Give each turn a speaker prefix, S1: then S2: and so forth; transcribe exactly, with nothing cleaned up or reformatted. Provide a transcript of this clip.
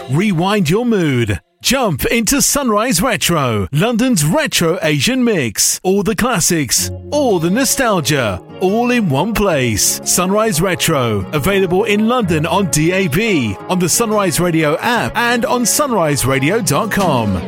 S1: Rewind your mood. Jump into Sunrise Retro, London's retro Asian mix. All the classics, all the nostalgia, all in one place. Sunrise Retro, available in London on D A B, on the Sunrise Radio app and on sunrise radio dot com.